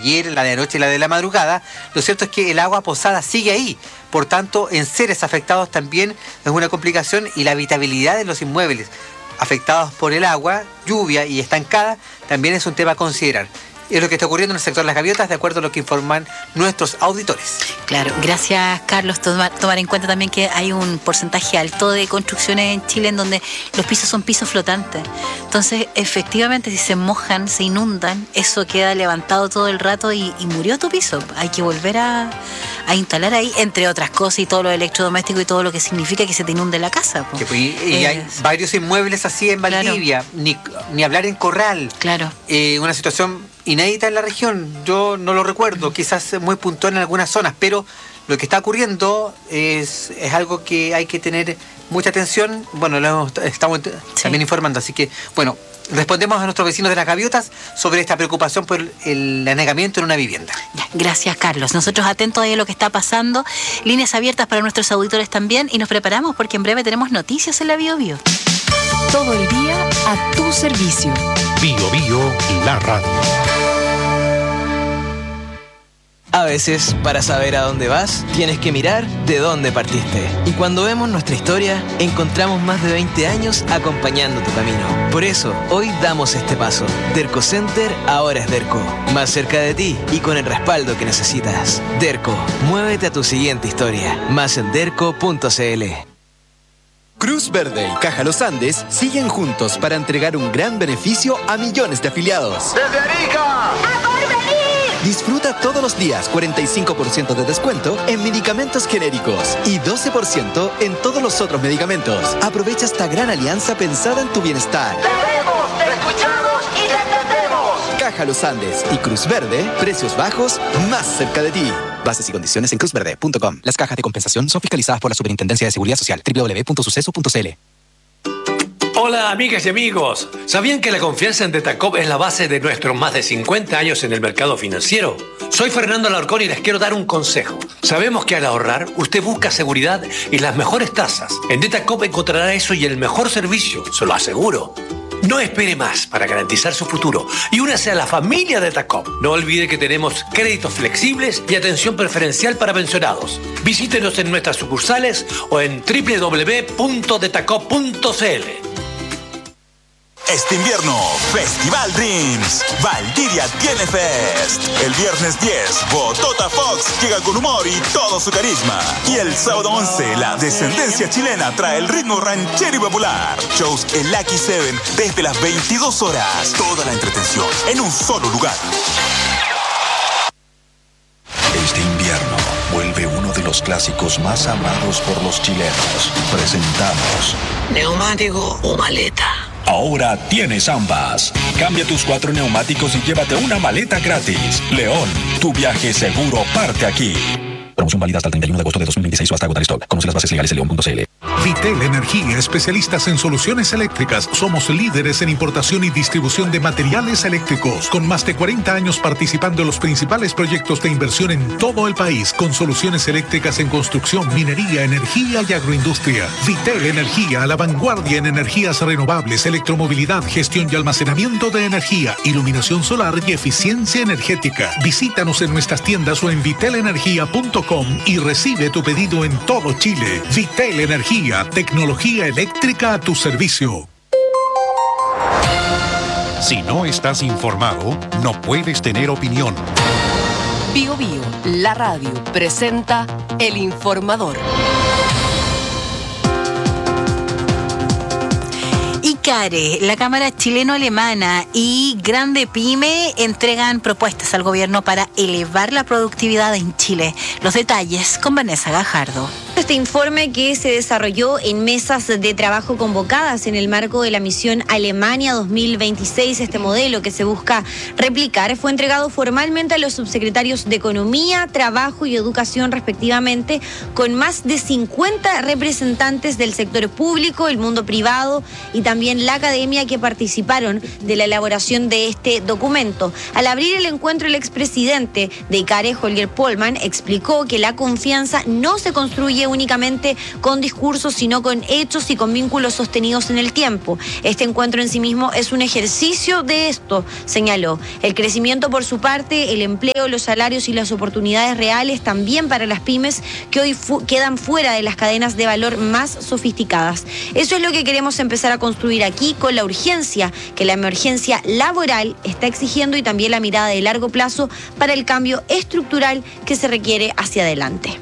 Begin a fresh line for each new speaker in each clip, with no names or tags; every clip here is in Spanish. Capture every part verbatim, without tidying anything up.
ayer, la de anoche y la de la madrugada, lo cierto es que el agua posada sigue ahí. Por tanto, en seres afectados también es una complicación, y la habitabilidad de los inmuebles afectados por el agua, lluvia y estancada también es un tema a considerar. Es lo que está ocurriendo en el sector de las gaviotas, de acuerdo a lo que informan nuestros auditores.
Claro, gracias, Carlos. Tomar, tomar en cuenta también que hay un porcentaje alto de construcciones en Chile en donde los pisos son pisos flotantes. Entonces, efectivamente, si se mojan, se inundan, eso queda levantado todo el rato y, y murió tu piso. Hay que volver a, a instalar ahí, entre otras cosas, y todo lo electrodoméstico y todo lo que significa que se te inunde la casa.
Que, y y hay varios inmuebles así en Valdivia, claro. ni, ni hablar en Corral.
Claro.
Eh, una situación inédita en la región, yo no lo recuerdo, quizás muy puntual en algunas zonas, pero lo que está ocurriendo es, es algo que hay que tener mucha atención. Bueno, lo hemos, estamos sí. también informando, así que, bueno, respondemos a nuestros vecinos de las gaviotas sobre esta preocupación por el anegamiento en una vivienda.
Ya, gracias, Carlos. Nosotros atentos a lo que está pasando, líneas abiertas para nuestros auditores también, y nos preparamos porque en breve tenemos noticias en la Bio Bio.
Todo el día a tu servicio.
Bio Bio, la radio.
A veces, para saber a dónde vas, tienes que mirar de dónde partiste. Y cuando vemos nuestra historia, encontramos más de veinte años acompañando tu camino. Por eso, hoy damos este paso. Derco Center ahora es Derco. Más cerca de ti y con el respaldo que necesitas. Derco, muévete a tu siguiente historia. Más en derco punto c l.
Cruz Verde y Caja Los Andes siguen juntos para entregar un gran beneficio a millones de afiliados.
¡Desde Arica! ¡A Porvenir!
Disfruta todos los días cuarenta y cinco por ciento de descuento en medicamentos genéricos y doce por ciento en todos los otros medicamentos. Aprovecha esta gran alianza pensada en tu bienestar.
¡Te vemos, te escuchamos y te entendemos!
Caja Los Andes y Cruz Verde, precios bajos más cerca de ti. Bases y condiciones en cruz verde punto com. Las cajas de compensación son fiscalizadas por la Superintendencia de Seguridad Social. doble u doble u doble u punto suceso punto c l.
Hola, amigas y amigos. ¿Sabían que la confianza en Detacop es la base de nuestros más de cincuenta años en el mercado financiero? Soy Fernando Alarcón y les quiero dar un consejo. Sabemos que al ahorrar, usted busca seguridad y las mejores tasas. En Detacop encontrará eso y el mejor servicio, se lo aseguro. No espere más para garantizar su futuro y únase a la familia de Detacop. No olvide que tenemos créditos flexibles y atención preferencial para pensionados. Visítenos en nuestras sucursales o en doble u doble u doble u punto detacop punto c l.
Este invierno, Festival Dreams. Valdivia tiene Fest. El viernes diez, Botota Fox llega con humor y todo su carisma. Y el sábado once, la descendencia chilena trae el ritmo ranchero y popular. Shows en Lucky Seven desde las veintidós horas. Toda la entretención en un solo lugar.
Este invierno vuelve uno de los clásicos más amados por los chilenos. Presentamos
¿neumático o maleta?
Ahora tienes ambas. Cambia tus cuatro neumáticos y llévate una maleta gratis. León, tu viaje seguro parte aquí. Promoción válida hasta el treinta y uno de agosto de dos mil veintiséis o hasta agotar stock. Conoce las bases legales en león punto c l.
Vitel Energía, especialistas en soluciones eléctricas. Somos líderes en importación y distribución de materiales eléctricos, con más de cuarenta años participando en los principales proyectos de inversión en todo el país, con soluciones eléctricas en construcción, minería, energía y agroindustria. Vitel Energía, a la vanguardia en energías renovables, electromovilidad, gestión y almacenamiento de energía, iluminación solar y eficiencia energética. Visítanos en nuestras tiendas o en vitel energía punto com y recibe tu pedido en todo Chile. Vitel Energía, tecnología eléctrica a tu servicio.
Si no estás informado, no puedes tener opinión.
Bio Bio, la radio, presenta El Informador.
ICARE, la Cámara Chileno-Alemana y Grande Pyme entregan propuestas al gobierno para elevar la productividad en Chile. Los detalles con Vanessa Gajardo.
Este informe, que se desarrolló en mesas de trabajo convocadas en el marco de la misión Alemania dos mil veintiséis, este modelo que se busca replicar, fue entregado formalmente a los subsecretarios de Economía, Trabajo y Educación respectivamente, con más de cincuenta representantes del sector público, el mundo privado y también la academia que participaron de la elaboración de este documento. Al abrir el encuentro, el expresidente de ICARE, Holger Pollmann, explicó que la confianza no se construye construye únicamente con discursos, sino con hechos y con vínculos sostenidos en el tiempo. Este encuentro en sí mismo es un ejercicio de esto, señaló. El crecimiento por su parte, el empleo, los salarios y las oportunidades reales también para las pymes que hoy fu- quedan fuera de las cadenas de valor más sofisticadas. Eso es lo que queremos empezar a construir aquí con la urgencia que la emergencia laboral está exigiendo y también la mirada de largo plazo para el cambio estructural que se requiere hacia adelante.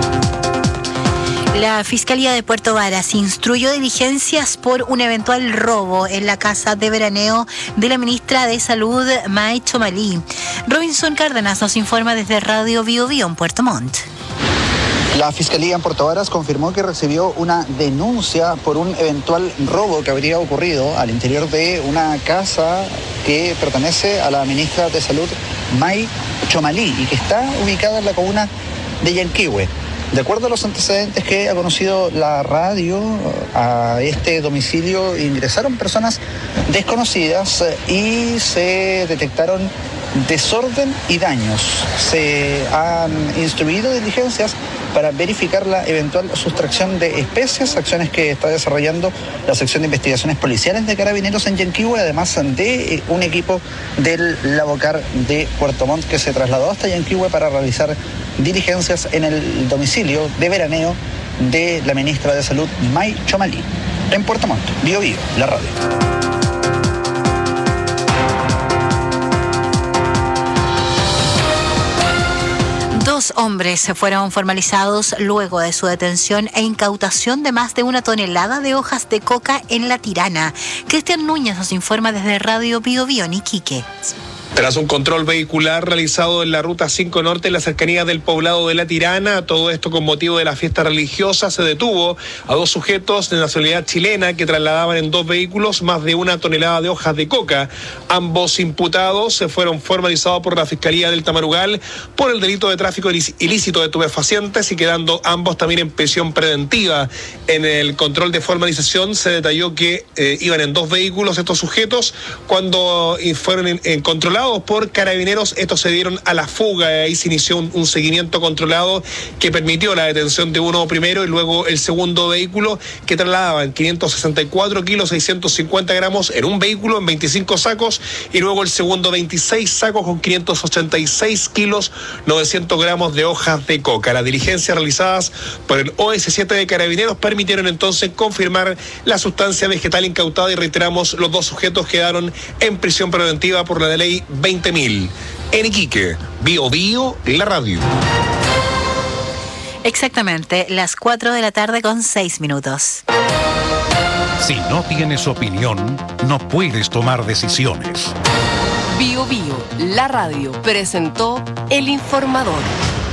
La Fiscalía de Puerto Varas instruyó diligencias por un eventual robo en la casa de veraneo de la ministra de Salud, May Chomalí. Robinson Cárdenas nos informa desde Radio Bio Bio en Puerto Montt.
La Fiscalía en Puerto Varas confirmó que recibió una denuncia por un eventual robo que habría ocurrido al interior de una casa que pertenece a la ministra de Salud, May Chomalí, y que está ubicada en la comuna de Yanquihue. De acuerdo a los antecedentes que ha conocido la radio, a este domicilio ingresaron personas desconocidas y se detectaron desorden y daños. Se han instruido diligencias para verificar la eventual sustracción de especies, acciones que está desarrollando la sección de investigaciones policiales de Carabineros en Yanquihue, además de un equipo del Lavocar de Puerto Montt que se trasladó hasta Yanquihue para realizar diligencias en el domicilio de veraneo de la ministra de Salud, May Chomalí, en Puerto Montt. Bio Bio, la radio.
Dos hombres fueron formalizados luego de su detención e incautación de más de una tonelada de hojas de coca en La Tirana. Cristian Núñez nos informa desde Radio Bio Bio en Iquique.
Tras un control vehicular realizado en la Ruta cinco Norte en la cercanía del poblado de La Tirana, todo esto con motivo de la fiesta religiosa, se detuvo a dos sujetos de nacionalidad chilena que trasladaban en dos vehículos más de una tonelada de hojas de coca. Ambos imputados se fueron formalizados por la Fiscalía del Tamarugal por el delito de tráfico ilícito de estupefacientes y quedando ambos también en prisión preventiva. En el control de formalización se detalló que eh, iban en dos vehículos estos sujetos cuando fueron en, en controlados por Carabineros. Estos se dieron a la fuga. Ahí se inició un, un seguimiento controlado que permitió la detención de uno primero y luego el segundo vehículo, que trasladaban quinientos sesenta y cuatro kilos seiscientos cincuenta gramos en un vehículo en veinticinco sacos, y luego el segundo veintiséis sacos con quinientos ochenta y seis kilos novecientos gramos de hojas de coca. Las diligencias realizadas por el O S siete de Carabineros permitieron entonces confirmar la sustancia vegetal incautada y reiteramos, los dos sujetos quedaron en prisión preventiva por la ley veinte mil. En Iquique, Bio Bio, la radio.
Exactamente, las cuatro de la tarde con seis minutos.
Si no tienes opinión, no puedes tomar decisiones.
Bio Bio, la radio, presentó El Informador.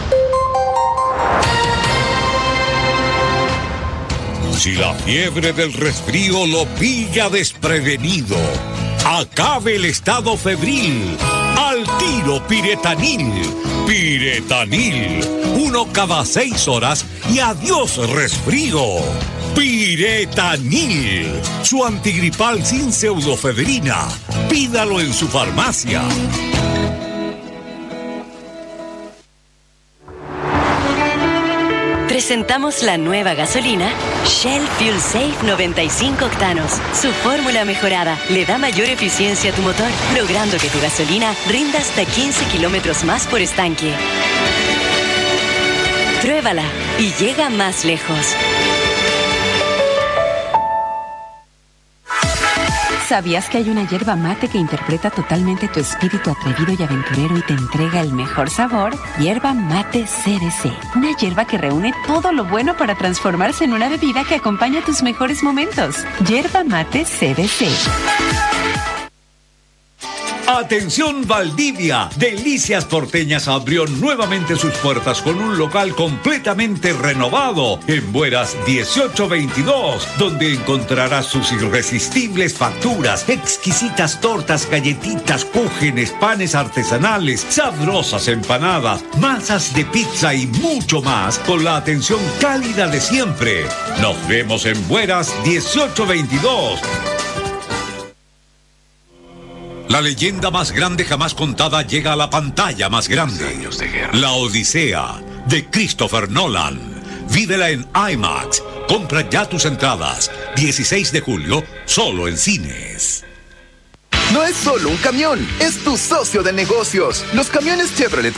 Si la fiebre del resfrío lo pilla desprevenido, acabe el estado febril. Al tiro Piretanil. Piretanil. Uno cada seis horas y adiós resfrío. Piretanil. Su antigripal sin pseudofedrina. Pídalo en su farmacia.
Presentamos la nueva gasolina Shell Fuel Safe noventa y cinco octanos. Su fórmula mejorada le da mayor eficiencia a tu motor, logrando que tu gasolina rinda hasta quince kilómetros más por estanque. Pruébala y llega más lejos.
¿Sabías que hay una yerba mate que interpreta totalmente tu espíritu atrevido y aventurero y te entrega el mejor sabor? Yerba Mate C D C. Una yerba que reúne todo lo bueno para transformarse en una bebida que acompaña tus mejores momentos. Yerba Mate C D C.
Atención Valdivia, Delicias Porteñas abrió nuevamente sus puertas con un local completamente renovado en Bueras dieciocho veintidós, donde encontrarás sus irresistibles facturas, exquisitas tortas, galletitas, cúgenes, panes artesanales, sabrosas empanadas, masas de pizza y mucho más con la atención cálida de siempre. Nos vemos en Bueras dieciocho veintidós. La leyenda más grande jamás contada llega a la pantalla más grande. La Odisea, de Christopher Nolan. Vívela en IMAX. Compra ya tus entradas. dieciséis de julio, solo en cines.
No es solo un camión, es tu socio de negocios. Los camiones Chevrolet